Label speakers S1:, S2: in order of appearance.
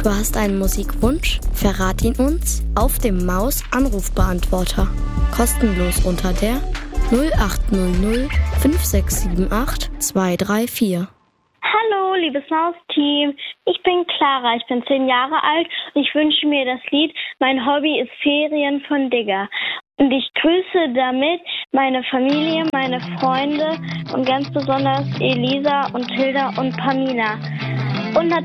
S1: Du hast einen Musikwunsch? Verrat ihn uns auf dem Maus-Anrufbeantworter. Kostenlos unter der 0800 5678 234.
S2: Hallo, liebes Maus-Team. Ich bin Clara, ich bin 10 Jahre alt und ich wünsche mir das Lied Mein Hobby ist Ferien von Digger. Und ich grüße damit meine Familie, meine Freunde und ganz besonders Elisa und Hilda und Pamina. Und